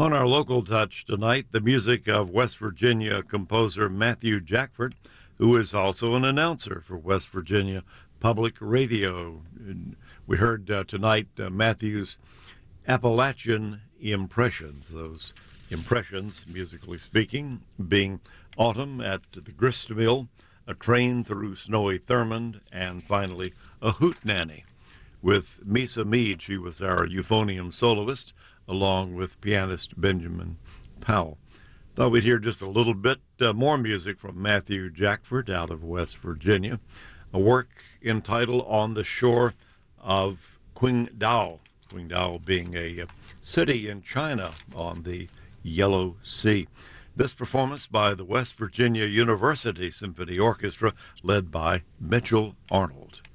On our local touch tonight, the music of West Virginia composer Matthew Jackford, who is also an announcer for West Virginia Public Radio. We heard tonight Matthew's Appalachian Impressions, those impressions, musically speaking, being Autumn at the Grist Mill, A Train Through Snowy Thurmond, and finally A Hootenanny. With Misa Mead, she was our euphonium soloist, along with pianist Benjamin Powell. Thought we'd hear just a little bit more music from Matthew Jackford out of West Virginia, a work entitled On the Shore of Qingdao, Qingdao being a city in China on the Yellow Sea. This performance by the West Virginia University Symphony Orchestra, led by Mitchell Arnold.